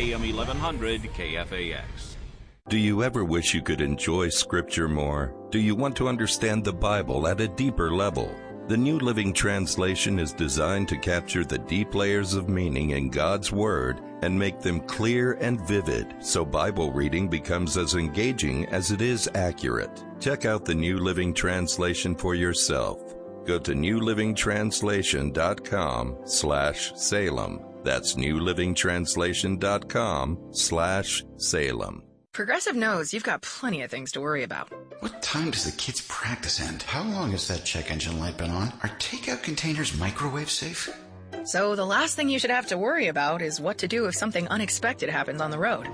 AM 1100 KFAX. Do you ever wish you could enjoy Scripture more? Do you want to understand the Bible at a deeper level? The New Living Translation is designed to capture the deep layers of meaning in God's Word and make them clear and vivid, so Bible reading becomes as engaging as it is accurate. Check out the New Living Translation for yourself. Go to newlivingtranslation.com/Salem. That's newlivingtranslation.com/Salem. Progressive knows you've got plenty of things to worry about. What time does the kids' practice end? How long has that check engine light been on? Are takeout containers microwave safe? So the last thing you should have to worry about is what to do if something unexpected happens on the road.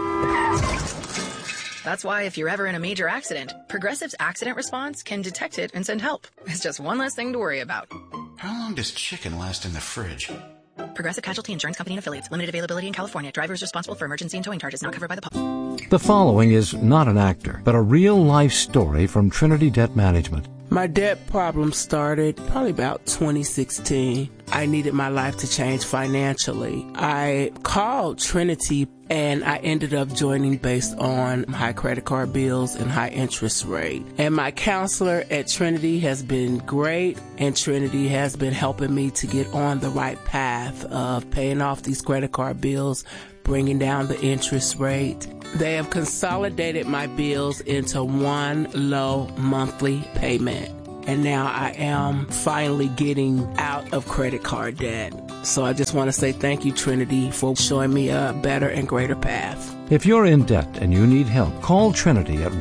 That's why if you're ever in a major accident, Progressive's accident response can detect it and send help. It's just one less thing to worry about. How long does chicken last in the fridge? Progressive Casualty Insurance Company and Affiliates. Limited availability in California. Driver is responsible for emergency and towing charges not covered by the public. The following is not an actor, but a real-life story from Trinity Debt Management. My debt problem started probably about 2016. I needed my life to change financially. I called Trinity and I ended up joining based on high credit card bills and high interest rate. And my counselor at Trinity has been great, and Trinity has been helping me to get on the right path of paying off these credit card bills, bringing down the interest rate. They have consolidated my bills into one low monthly payment. And now I am finally getting out of credit card debt. So I just want to say thank you, Trinity, for showing me a better and greater path. If you're in debt and you need help, call Trinity at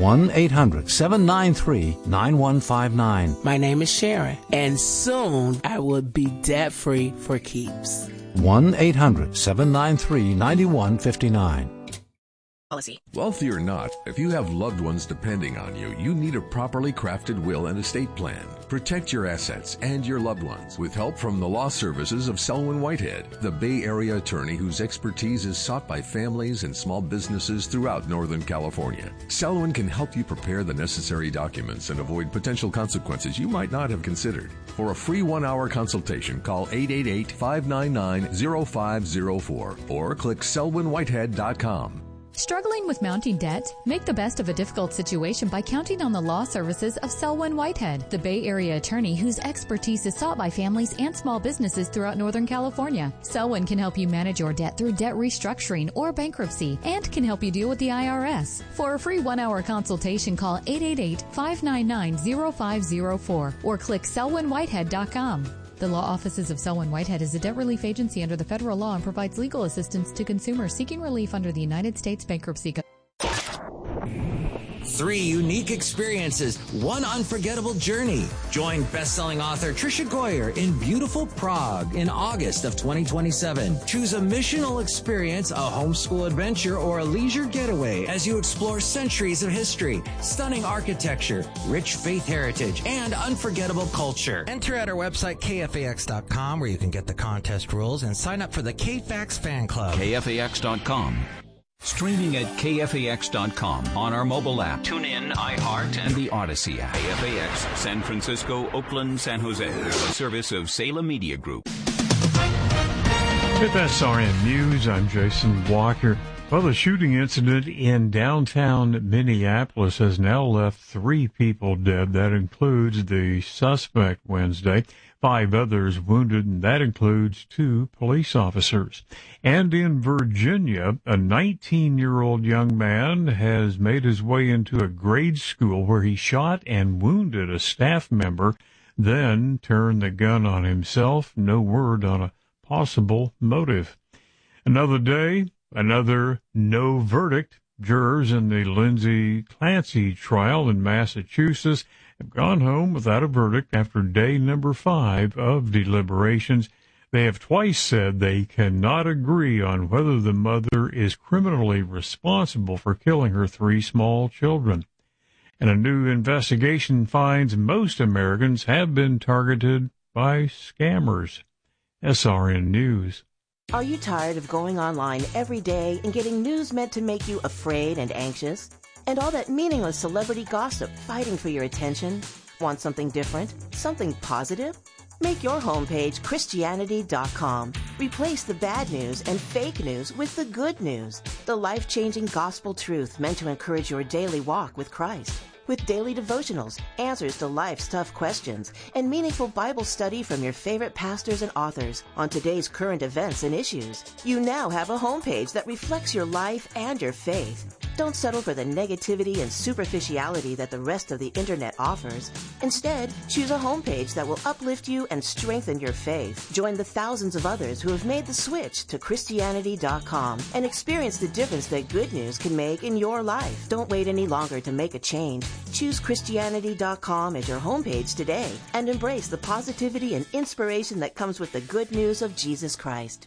1-800-793-9159. My name is Sharon, and soon I will be debt-free for keeps. 1-800-793-9159. Policy. Wealthy or not, if you have loved ones depending on you, you need a properly crafted will and estate plan. Protect your assets and your loved ones with help from the law services of Selwyn Whitehead, the Bay Area attorney whose expertise is sought by families and small businesses throughout Northern California. Selwyn can help you prepare the necessary documents and avoid potential consequences you might not have considered. For a free 1-hour consultation, call 888-599-0504 or click selwynwhitehead.com. Struggling with mounting debt? Make the best of a difficult situation by counting on the law services of Selwyn Whitehead, the Bay Area attorney whose expertise is sought by families and small businesses throughout Northern California. Selwyn can help you manage your debt through debt restructuring or bankruptcy and can help you deal with the IRS. For a free 1-hour consultation, call 888-599-0504 or click selwynwhitehead.com. The law offices of Selwyn Whitehead is a debt relief agency under the federal law and provides legal assistance to consumers seeking relief under the United States Bankruptcy Code. 3 unique experiences, 1 unforgettable journey. Join best-selling author Tricia Goyer in beautiful Prague in August of 2027. Choose a missional experience, a homeschool adventure, or a leisure getaway as you explore centuries of history, stunning architecture, rich faith heritage, and unforgettable culture. Enter at our website, KFAX.com, where you can get the contest rules and sign up for the KFAX fan club. KFAX.com. Streaming at KFAX.com on our mobile app, TuneIn, iHeart, and the Odyssey app. KFAX, San Francisco, Oakland, San Jose. A service of Salem Media Group. With SRN News, I'm Jason Walker. Well, the shooting incident in downtown Minneapolis has now left 3 people dead. That includes the suspect Wednesday. 5 others wounded, and that includes 2 police officers. And in Virginia, a 19-year-old young man has made his way into a grade school where he shot and wounded a staff member, then turned the gun on himself. No word on a possible motive. Another day, another no verdict. Jurors in the Lindsay Clancy trial in Massachusetts have gone home without a verdict after day number 5 of deliberations. They have twice said they cannot agree on whether the mother is criminally responsible for killing her 3 small children. And a new investigation finds most Americans have been targeted by scammers. SRN News. Are you tired of going online every day and getting news meant to make you afraid and anxious? And all that meaningless celebrity gossip fighting for your attention? Want something different? Something positive? Make your homepage Christianity.com. Replace the bad news and fake news with the good news, the life-changing gospel truth meant to encourage your daily walk with Christ. With daily devotionals, answers to life's tough questions, and meaningful Bible study from your favorite pastors and authors on today's current events and issues, you now have a homepage that reflects your life and your faith. Don't settle for the negativity and superficiality that the rest of the internet offers. Instead, choose a homepage that will uplift you and strengthen your faith. Join the thousands of others who have made the switch to Christianity.com and experience the difference that good news can make in your life. Don't wait any longer to make a change. Choose Christianity.com as your homepage today and embrace the positivity and inspiration that comes with the good news of Jesus Christ.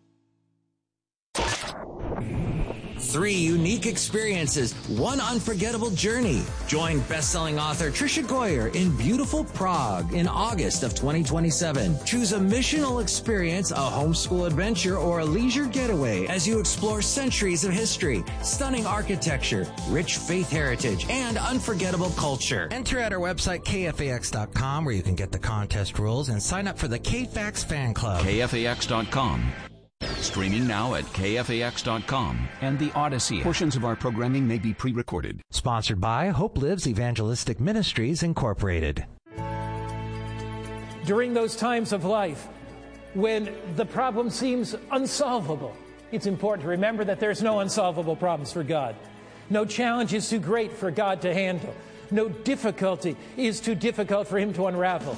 3 unique experiences, 1 unforgettable journey. Join best-selling author Tricia Goyer in beautiful Prague in August of 2027. Choose a missional experience, a homeschool adventure, or a leisure getaway as you explore centuries of history, stunning architecture, rich faith heritage, and unforgettable culture. Enter at our website, KFAX.com, where you can get the contest rules and sign up for the KFAX fan club. KFAX.com. Streaming now at KFAX.com and the Odyssey. Portions of our programming may be pre-recorded. Sponsored by Hope Lives Evangelistic Ministries, Incorporated. During those times of life when the problem seems unsolvable, it's important to remember that there's no unsolvable problems for God. No challenge is too great for God to handle. No difficulty is too difficult for Him to unravel.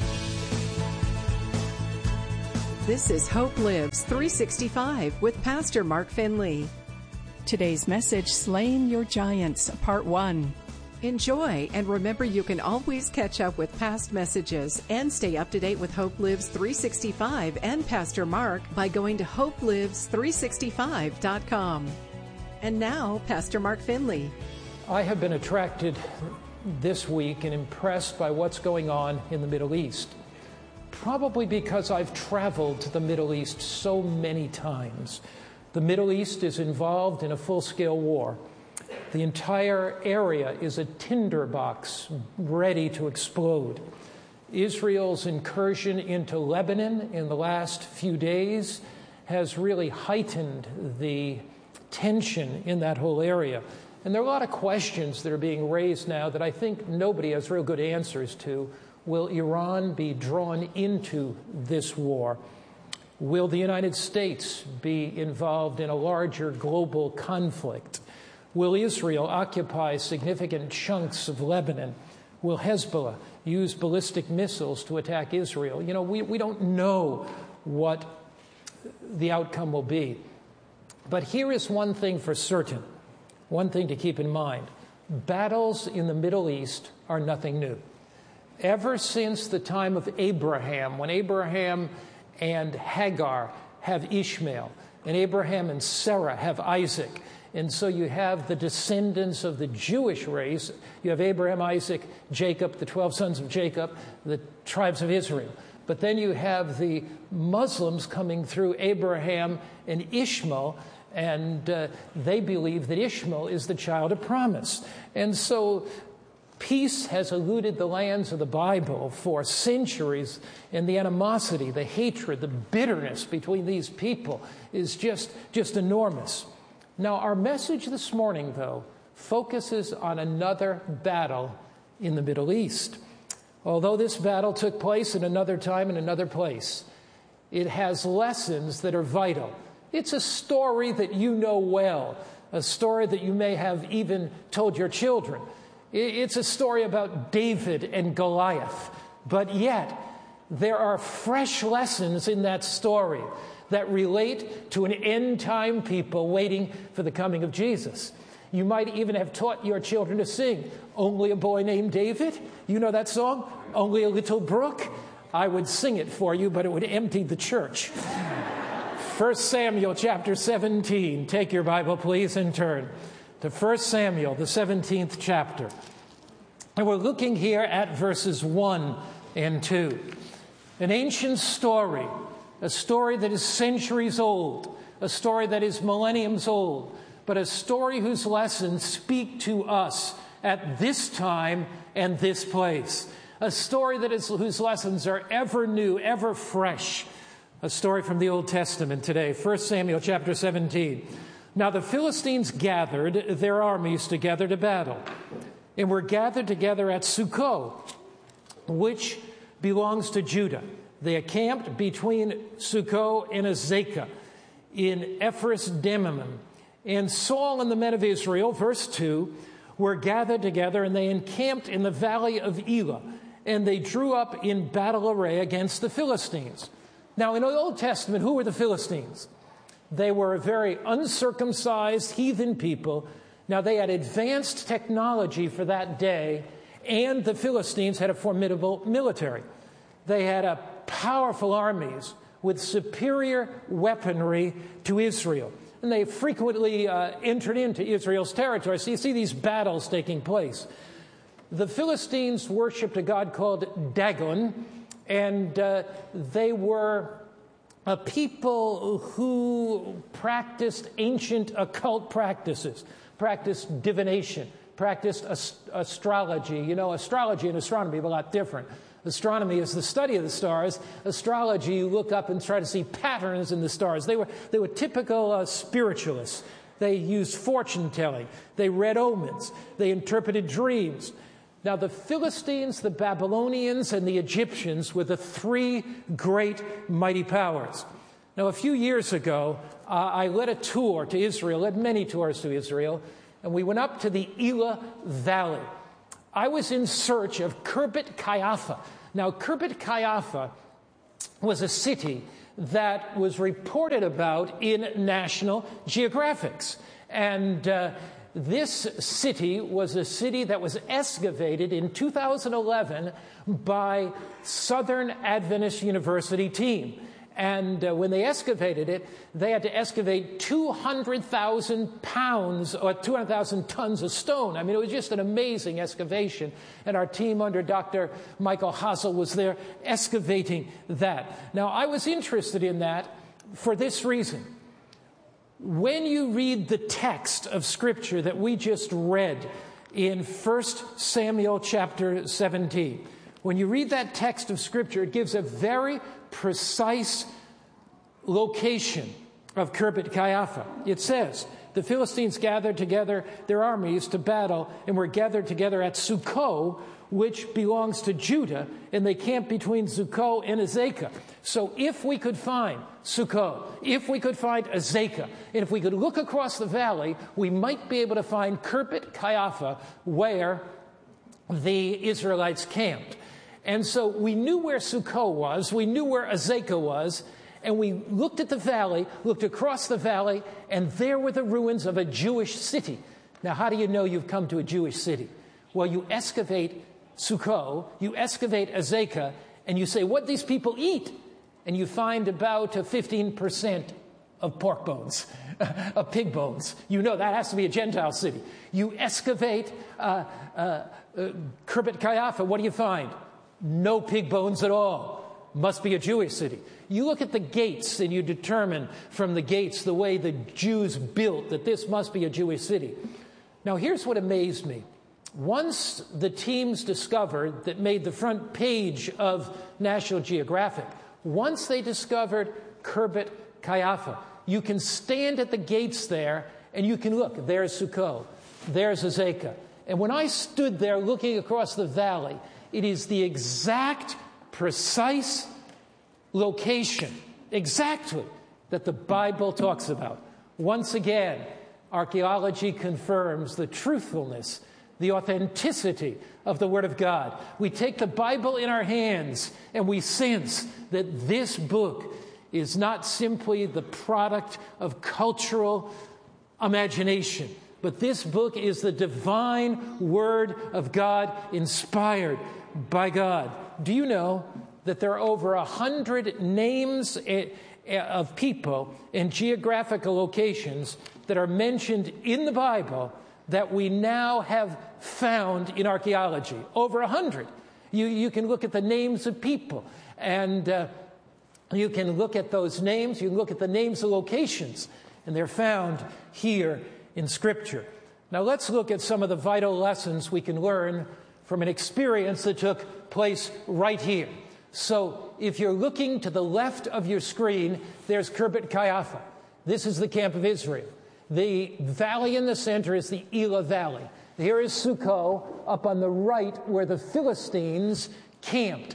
This is Hope Lives 365 with Pastor Mark Finley. Today's message, Slaying Your Giants, Part 1. Enjoy, and remember you can always catch up with past messages and stay up to date with Hope Lives 365 and Pastor Mark by going to hopelives365.com. And now, Pastor Mark Finley. I have been attracted this week and impressed by what's going on in the Middle East. Probably because I've traveled to the Middle East so many times. The Middle East is involved in a full-scale war. The entire area is a tinderbox ready to explode. Israel's incursion into Lebanon in the last few days has really heightened the tension in that whole area. And there are a lot of questions that are being raised now that I think nobody has real good answers to. Will Iran be drawn into this war? Will the United States be involved in a larger global conflict? Will Israel occupy significant chunks of Lebanon? Will Hezbollah use ballistic missiles to attack Israel? You know, we don't know what the outcome will be. But here is one thing for certain, one thing to keep in mind. Battles in the Middle East are nothing new. Ever since the time of Abraham, when Abraham and Hagar have Ishmael, and Abraham and Sarah have Isaac, and so you have the descendants of the Jewish race. You have Abraham, Isaac, Jacob, the 12 sons of Jacob, the tribes of Israel. But then you have the Muslims coming through Abraham and Ishmael, and they believe that Ishmael is the child of promise. And so peace has eluded the lands of the Bible for centuries, and the animosity, the hatred, the bitterness between these people is just enormous. Now, our message this morning, though, focuses on another battle in the Middle East. Although this battle took place in another time and another place, it has lessons that are vital. It's a story that you know well, a story that you may have even told your children. It's a story about David and Goliath, but yet there are fresh lessons in that story that relate to an end-time people waiting for the coming of Jesus. You might even have taught your children to sing, Only a Boy Named David. You know that song? Only a Little Brook? I would sing it for you, but it would empty the church. 1 Samuel chapter 17. Take your Bible, please, and turn to 1 Samuel, the 17th chapter. And we're looking here at verses 1 and 2. An ancient story, a story that is centuries old, a story that is millenniums old, but a story whose lessons speak to us at this time and this place. a story whose lessons are ever new, ever fresh. A story from the Old Testament today, 1 Samuel chapter 17. Now the Philistines gathered their armies together to battle, and were gathered together at Sukkot, which belongs to Judah. They encamped between Sukkot and Azekah in Ephraim. And Saul and the men of Israel, verse 2, were gathered together, and they encamped in the valley of Elah, and they drew up in battle array against the Philistines. Now, in the Old Testament, who were the Philistines? They were a very uncircumcised heathen people. Now, they had advanced technology for that day, and the Philistines had a formidable military. They had powerful armies with superior weaponry to Israel. And they frequently entered into Israel's territory. So you see these battles taking place. The Philistines worshipped a god called Dagon, and they were a people who practiced ancient occult practices, practiced divination, practiced astrology. You know, astrology and astronomy are a lot different. Astronomy is the study of the stars. Astrology, you look up and try to see patterns in the stars. They were typical spiritualists. They used fortune telling. They read omens. They interpreted dreams. Now, the Philistines, the Babylonians, and the Egyptians were the three great mighty powers. Now, a few years ago, I led a tour to Israel, led many tours to Israel, and we went up to the Elah Valley. I was in search of Khirbet Qeiyafa. Now, Khirbet Qeiyafa was a city that was reported about in National Geographic. And this city was a city that was excavated in 2011 by Southern Adventist University team. And when they excavated it, they had to excavate 200,000 pounds or 200,000 tons of stone. I mean, it was just an amazing excavation. And our team under Dr. Michael Hazel was there excavating that. Now, I was interested in that for this reason. When you read the text of Scripture that we just read in 1 Samuel chapter 17, when you read that text of Scripture, it gives a very precise location of Khirbet Qeiyafa. It says, the Philistines gathered together their armies to battle and were gathered together at Sukkot, which belongs to Judah, and they camped between Sukkot and Azekah. So if we could find Sukkot, if we could find Azekah, and if we could look across the valley, we might be able to find Khirbet Qeiyafa where the Israelites camped. And so we knew where Sukkot was, we knew where Azekah was, and we looked at the valley, looked across the valley, and there were the ruins of a Jewish city. Now, how do you know you've come to a Jewish city? Well, you excavate Sukkot, you excavate Azekah, and you say, what do these people eat? And you find about 15% of pork bones, of pig bones. You know that has to be a Gentile city. You excavate Khirbet Qeiyafa, what do you find? No pig bones at all. Must be a Jewish city. You look at the gates and you determine from the gates the way the Jews built that this must be a Jewish city. Now here's what amazed me. Once the teams discovered that made the front page of National Geographic, once they discovered Khirbet Qeiyafa, you can stand at the gates there and you can look. There's Sukkot. There's Azekah. And when I stood there looking across the valley, it is the exact, precise location, exactly, that the Bible talks about. Once again, archaeology confirms the truthfulness, the authenticity of the Word of God. We take the Bible in our hands and we sense that this book is not simply the product of cultural imagination, but this book is the divine Word of God, inspired by God. Do you know that there are over 100 names of people and geographical locations that are mentioned in the Bible that we now have found in archaeology? Over 100. You can look at the names of people, and you can look at those names, you can look at the names of locations, and they're found here in Scripture. Now let's look at some of the vital lessons we can learn from an experience that took place right here. So if you're looking to the left of your screen, there's Kirbet Kaiafa. This is the camp of Israel. The valley in the center is the Elah Valley. Here is Sukkot up on the right where the Philistines camped.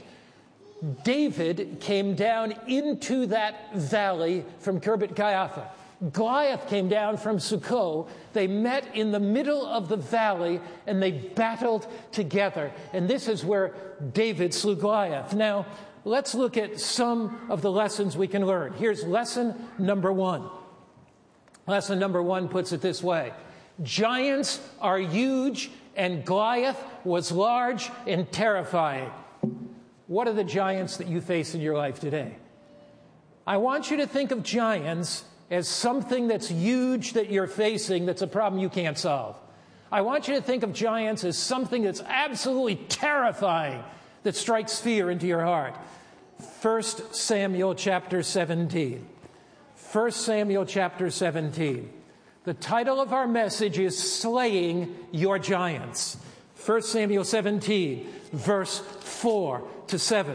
David came down into that valley from Kirbet Kaiafa. Goliath came down from Sukkot. They met in the middle of the valley and they battled together. And this is where David slew Goliath. Now, let's look at some of the lessons we can learn. Here's lesson number 1. Lesson number 1 puts it this way. Giants are huge and Goliath was large and terrifying. What are the giants that you face in your life today? I want you to think of giants as something that's huge that you're facing that's a problem you can't solve. I want you to think of giants as something that's absolutely terrifying that strikes fear into your heart. 1 Samuel chapter 17. 1 Samuel chapter 17. The title of our message is Slaying Your Giants. 1 Samuel 17, verse 4 to 7.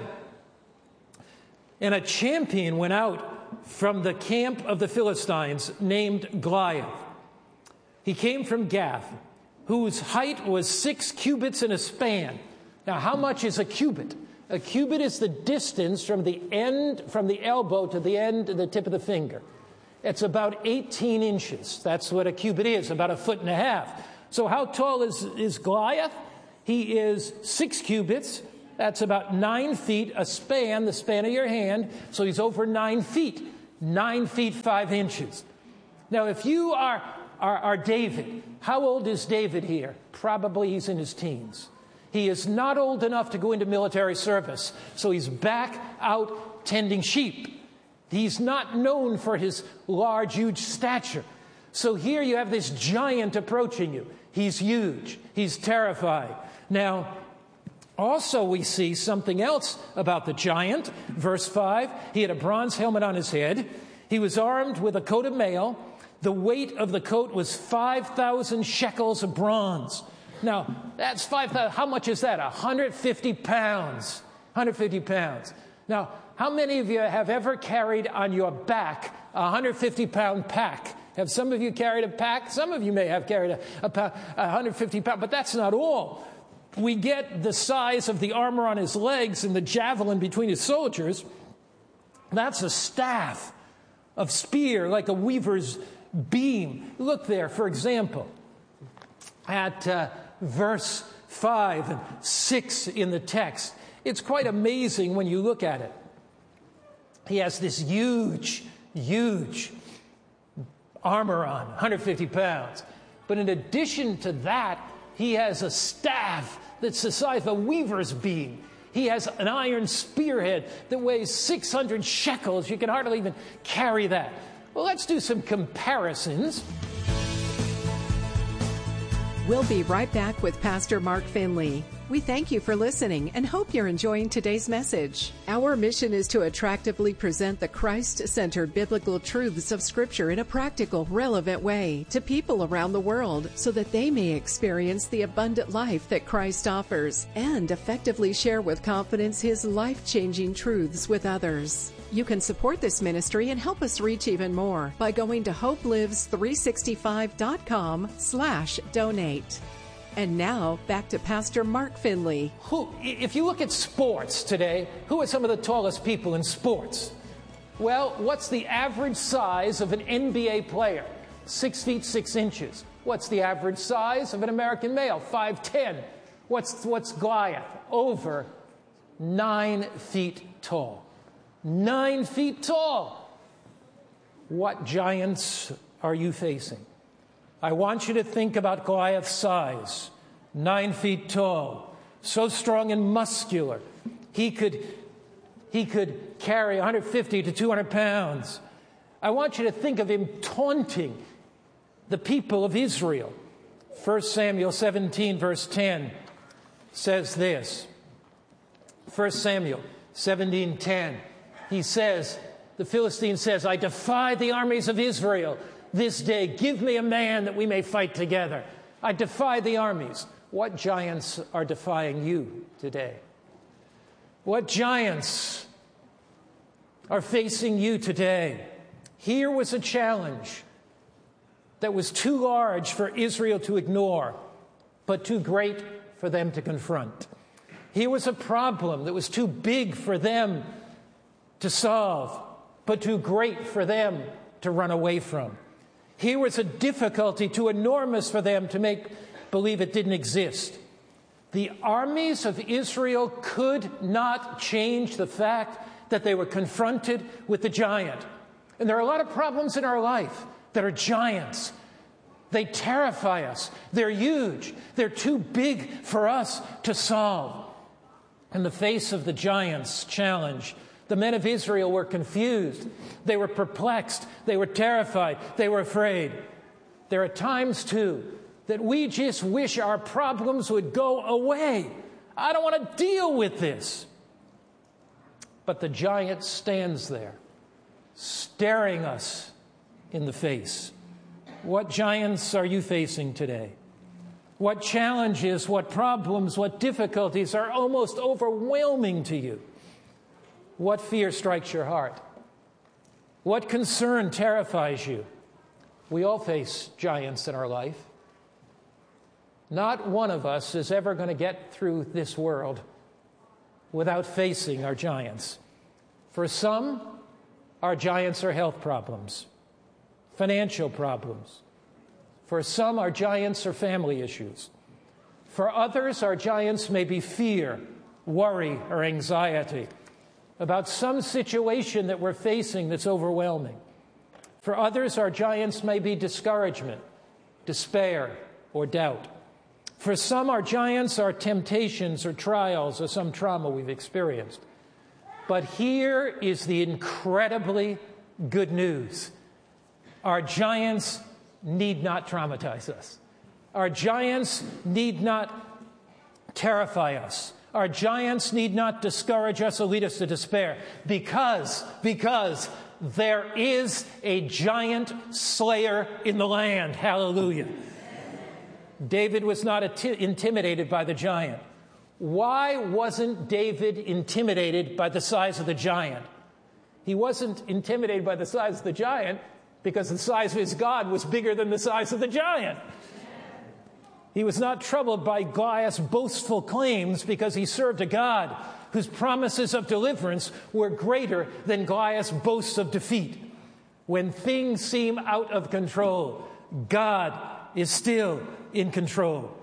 And a champion went out from the camp of the Philistines named Goliath. He came from Gath, whose height was 6 cubits and a span. Now, how much is a cubit? A cubit is the distance from the elbow to the end of the tip of the finger. It's about 18 inches. That's what a cubit is, about 1.5 feet. So how tall is Goliath? He is 6 cubits. That's about 9 feet, a span, the span of your hand. So he's over 9 feet, 9 feet 5 inches. Now, if you are David, how old is David here? Probably he's in his teens. He is not old enough to go into military service, so he's back out tending sheep. He's not known for his large, huge stature. So here you have this giant approaching you. He's huge. He's terrifying. Now, also we see something else about the giant. Verse 5, he had a bronze helmet on his head. He was armed with a coat of mail. The weight of the coat was 5,000 shekels of bronze. Now, that's 5,000. How much is that? 150 pounds. 150 pounds. Now, how many of you have ever carried on your back a 150-pound pack? Have some of you carried a pack? Some of you may have carried a 150 pound, but that's not all. We get the size of the armor on his legs and the javelin between his soldiers. That's a staff of spear, like a weaver's beam. Look there, for example, at verse 5 and 6 in the text. It's quite amazing when you look at it. He has this huge, huge armor on, 150 pounds. But in addition to that, he has a staff that's the size of a weaver's beam. He has an iron spearhead that weighs 600 shekels. You can hardly even carry that. Well, let's do some comparisons. We'll be right back with Pastor Mark Finley. We thank you for listening and hope you're enjoying today's message. Our mission is to attractively present the Christ-centered biblical truths of Scripture in a practical, relevant way to people around the world so that they may experience the abundant life that Christ offers and effectively share with confidence His life-changing truths with others. You can support this ministry and help us reach even more by going to hopelives365.com/donate. And now, back to Pastor Mark Finley. If you look at sports today, who are some of the tallest people in sports? Well, what's the average size of an NBA player? 6 feet 6 inches. What's the average size of an American male? 5'10". What's Goliath? Over 9 feet tall. 9 feet tall. What giants are you facing? I want you to think about Goliath's size. 9 feet tall, so strong and muscular. He could carry 150 to 200 pounds. I want you to think of him taunting the people of Israel. 1 Samuel 17, verse 10 says this. 1 Samuel 17:10. He says, the Philistine says, I defy the armies of Israel this day. Give me a man that we may fight together. I defy the armies. What giants are defying you today? What giants are facing you today? Here was a challenge that was too large for Israel to ignore, but too great for them to confront. Here was a problem that was too big for them to solve, but too great for them to run away from. Here was a difficulty too enormous for them to make believe it didn't exist. The armies of Israel could not change the fact that they were confronted with the giant. And there are a lot of problems in our life that are giants. They terrify us. They're huge. They're too big for us to solve. In the face of the giant's challenge, the men of Israel were confused. They were perplexed. They were terrified. They were afraid. There are times, too, that we just wish our problems would go away. I don't want to deal with this. But the giant stands there, staring us in the face. What giants are you facing today? What challenges, what problems, what difficulties are almost overwhelming to you? What fear strikes your heart? What concern terrifies you? We all face giants in our life. Not one of us is ever going to get through this world without facing our giants. For some, our giants are health problems, financial problems. For some, our giants are family issues. For others, our giants may be fear, worry, or anxiety about some situation that we're facing that's overwhelming. For others, our giants may be discouragement, despair, or doubt. For some, our giants are temptations or trials or some trauma we've experienced. But here is the incredibly good news. Our giants need not traumatize us. Our giants need not terrify us. Our giants need not discourage us or lead us to despair. Because there is a giant slayer in the land. Hallelujah. David was not intimidated by the giant. Why wasn't David intimidated by the size of the giant? He wasn't intimidated by the size of the giant because the size of his God was bigger than the size of the giant. He was not troubled by Goliath's boastful claims because he served a God whose promises of deliverance were greater than Goliath's boasts of defeat. When things seem out of control, God is still in control.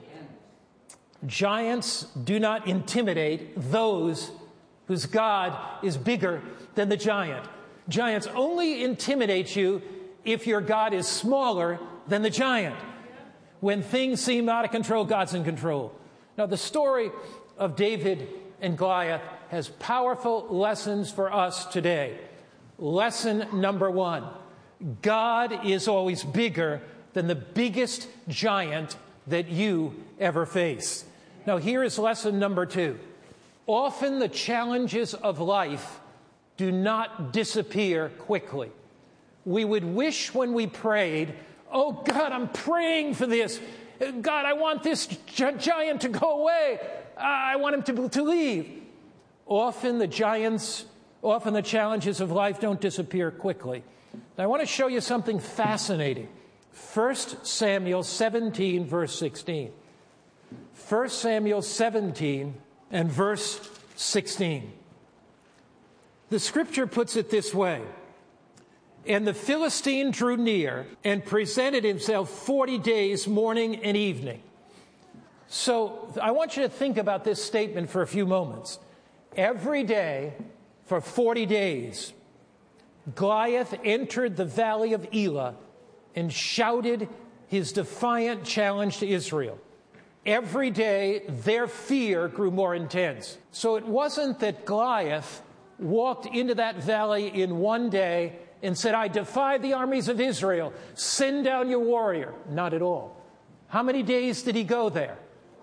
Giants do not intimidate those whose God is bigger than the giant. Giants only intimidate you if your God is smaller than the giant. When things seem out of control, God's in control. Now, the story of David and Goliath has powerful lessons for us today. Lesson number 1, God is always bigger than the biggest giant that you ever face. Now, here is lesson number 2. Often the challenges of life do not disappear quickly. We would wish when we prayed, oh, God, I'm praying for this. God, I want this giant to go away. I want him to leave. Often the challenges of life don't disappear quickly. Now, I want to show you something fascinating. 1 Samuel 17, verse 16. 1 Samuel 17 and verse 16. The scripture puts it this way. And the Philistine drew near and presented himself 40 days, morning and evening. So I want you to think about this statement for a few moments. Every day for 40 days, Goliath entered the valley of Elah and shouted his defiant challenge to Israel. Every day, their fear grew more intense. So it wasn't that Goliath walked into that valley in one day and said, I defy the armies of Israel. Send down your warrior. Not at all. How many days did he go there?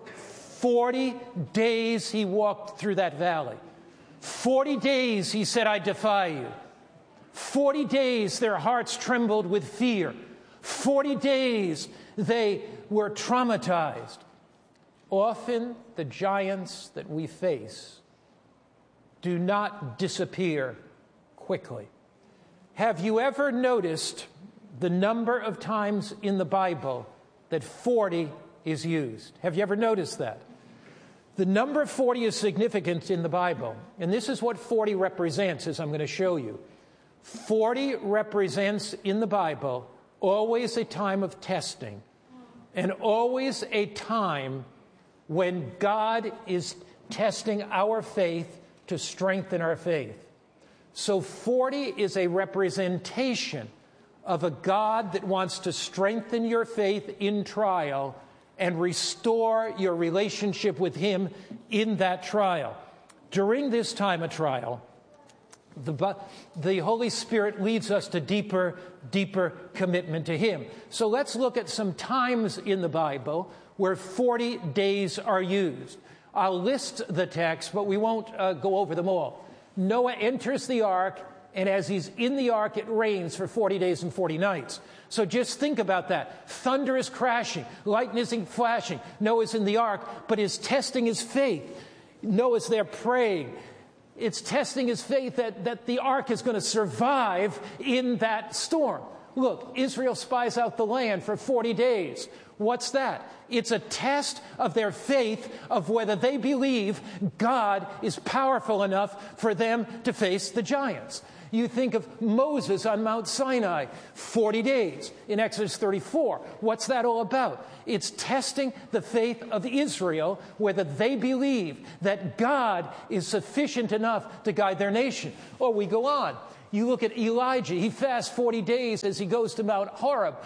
40 days he walked through that valley. 40 days he said, I defy you. 40 days their hearts trembled with fear. 40 days they were traumatized. Often the giants that we face do not disappear quickly. Have you ever noticed the number of times in the Bible that 40 is used? Have you ever noticed that? The number 40 is significant in the Bible, and this is what 40 represents, as I'm going to show you. 40 represents in the Bible always a time of testing, and always a time when God is testing our faith to strengthen our faith. So 40 is a representation of a God that wants to strengthen your faith in trial and restore your relationship with Him in that trial. During this time of trial, the Holy Spirit leads us to deeper commitment to Him. So let's look at some times in the Bible where 40 days are used. I'll list the text, but we won't go over them all. Noah enters the ark, and as he's in the ark, it rains for 40 days and 40 nights. So just think about that. Thunder is crashing, lightning is flashing. Noah's in the ark, but is testing his faith. Noah's there praying. It's testing his faith that the ark is going to survive in that storm. Look, Israel spies out the land for 40 days. What's that? It's a test of their faith, of whether they believe God is powerful enough for them to face the giants. You think of Moses on Mount Sinai, 40 days in Exodus 34. What's that all about? It's testing the faith of Israel, whether they believe that God is sufficient enough to guide their nation. Or we go on. You look at Elijah. He fasts 40 days as he goes to Mount Horeb.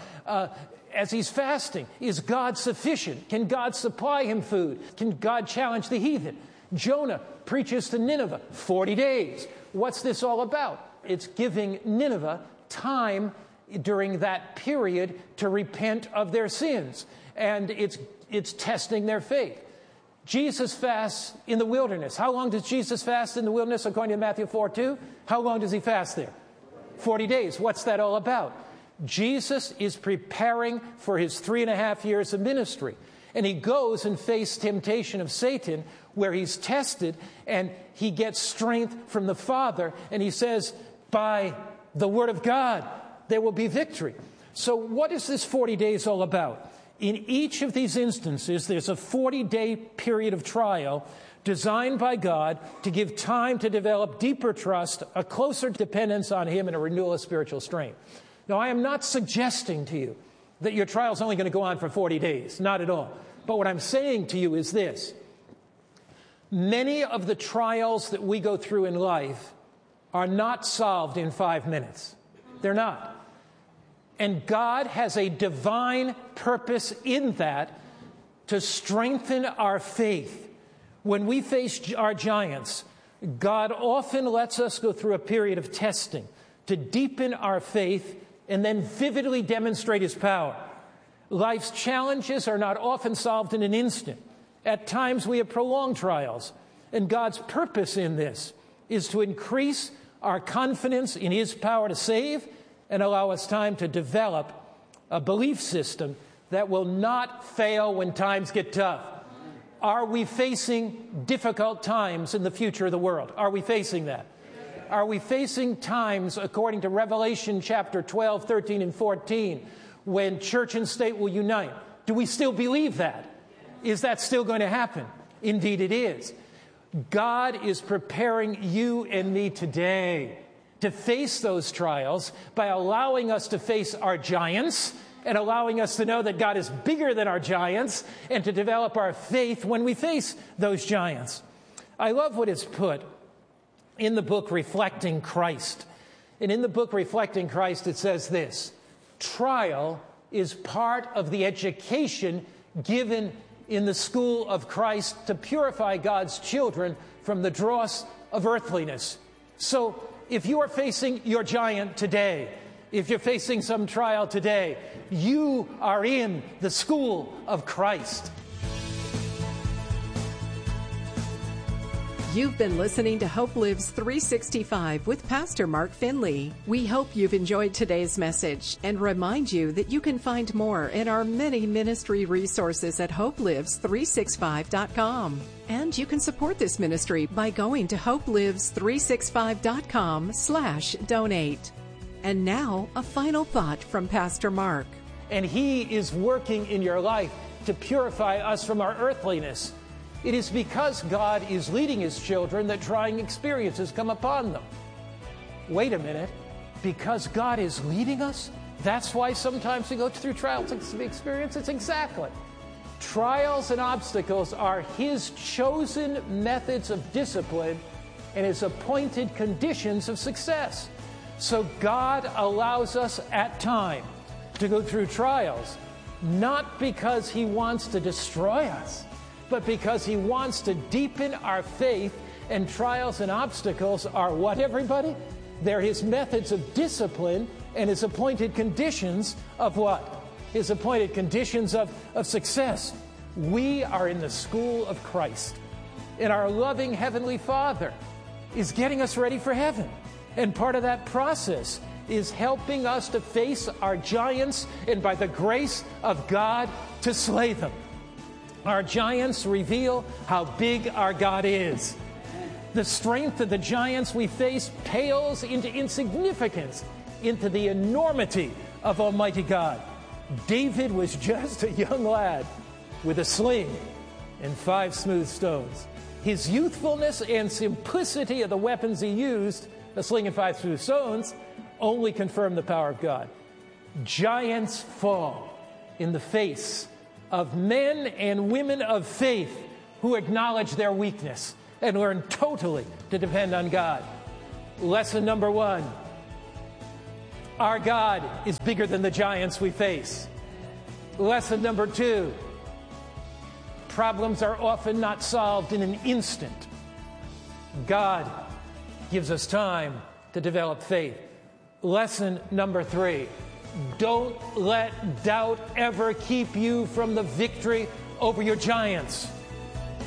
As he's fasting, is God sufficient? Can God supply him food? Can God challenge the heathen? Jonah preaches to Nineveh, 40 days. What's this all about? It's giving Nineveh time during that period to repent of their sins. And it's testing their faith. Jesus fasts in the wilderness. How long does Jesus fast in the wilderness according to Matthew 4:2? How long does he fast there? 40 days. What's that all about? Jesus is preparing for his 3.5 years of ministry. And he goes and faces temptation of Satan, where he's tested, and he gets strength from the Father. And he says, by the word of God, there will be victory. So what is this 40 days all about? In each of these instances, there's a 40-day period of trial designed by God to give time to develop deeper trust, a closer dependence on Him, and a renewal of spiritual strength. Now, I am not suggesting to you that your trial is only going to go on for 40 days. Not at all. But what I'm saying to you is this. Many of the trials that we go through in life are not solved in 5 minutes. They're not. And God has a divine purpose in that to strengthen our faith. When we face our giants, God often lets us go through a period of testing to deepen our faith and then vividly demonstrate His power. Life's challenges are not often solved in an instant. At times we have prolonged trials, and God's purpose in this is to increase our confidence in His power to save and allow us time to develop a belief system that will not fail when times get tough. Are we facing difficult times in the future of the world? Are we facing that? Are we facing times, according to Revelation chapter 12, 13, and 14, when church and state will unite? Do we still believe that? Is that still going to happen? Indeed it is. God is preparing you and me today to face those trials by allowing us to face our giants and allowing us to know that God is bigger than our giants and to develop our faith when we face those giants. I love what is put in the book Reflecting Christ. And in the book Reflecting Christ, it says this: trial is part of the education given in the school of Christ to purify God's children from the dross of earthliness. So if you are facing your giant today, if you're facing some trial today, you are in the school of Christ. You've been listening to Hope Lives 365 with Pastor Mark Finley. We hope you've enjoyed today's message and remind you that you can find more in our many ministry resources at hopelives365.com. And you can support this ministry by going to hopelives365.com/donate. And now, a final thought from Pastor Mark. And He is working in your life to purify us from our earthliness. It is because God is leading His children that trying experiences come upon them. Wait a minute. Because God is leading us? That's why sometimes we go through trials and experiences? Exactly. Trials and obstacles are His chosen methods of discipline and His appointed conditions of success. So God allows us at times to go through trials, not because He wants to destroy us, but because He wants to deepen our faith. And trials and obstacles are what, everybody? They're His methods of discipline and His appointed conditions of what? His appointed conditions of success. We are in the school of Christ, and our loving Heavenly Father is getting us ready for heaven. And part of that process is helping us to face our giants and, by the grace of God, to slay them. Our giants reveal how big our God is. The strength of the giants we face pales into insignificance, into the enormity of Almighty God. David was just a young lad with a sling and 5 smooth stones. His youthfulness and simplicity of the weapons he used, a sling and 5 smooth stones, only confirm the power of God. Giants fall in the face of men and women of faith who acknowledge their weakness and learn totally to depend on God. Lesson number 1. Our God is bigger than the giants we face. Lesson number 2. Problems are often not solved in an instant. God gives us time to develop faith. Lesson number 3. Don't let doubt ever keep you from the victory over your giants.